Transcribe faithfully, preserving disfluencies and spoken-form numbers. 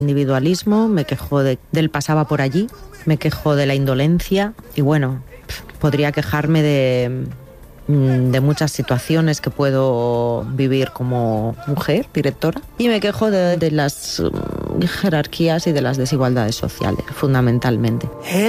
individualismo, me quejo de, del pasaba por allí, me quejo de la indolencia y bueno, podría quejarme de, de muchas situaciones que puedo vivir como mujer, directora, y me quejo de, de las jerarquías y de las desigualdades sociales, fundamentalmente.